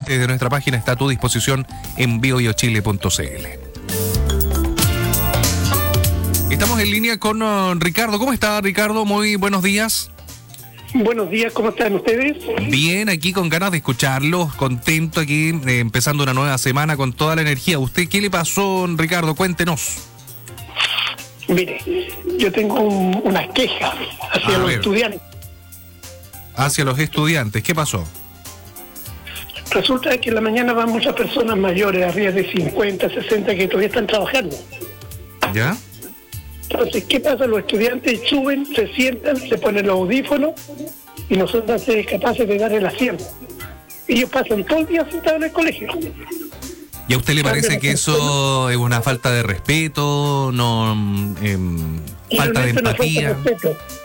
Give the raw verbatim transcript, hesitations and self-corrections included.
oyentes de nuestra página está a tu disposición en bio bio chile punto c l. Estamos en línea con uh, Ricardo. ¿Cómo está, Ricardo? Muy buenos días. Buenos días, ¿cómo están ustedes? Bien, aquí con ganas de escucharlos, contento aquí, eh, empezando una nueva semana con toda la energía. ¿Usted qué le pasó, Ricardo? Cuéntenos. Mire, yo tengo un, unas quejas hacia A los ver. estudiantes. Hacia los estudiantes, ¿qué pasó? Resulta que en la mañana van muchas personas mayores, arriba de cincuenta, sesenta, que todavía están trabajando. ¿Ya? Entonces, ¿qué pasa? Los estudiantes suben, se sientan, se ponen los audífonos y no son capaces de dar el asiento. Ellos pasan todo el día sentados en el colegio. ¿Y a usted le Cambia parece la que eso es una falta de respeto, no, em, Y falta de realmente una falta de empatía? respeto.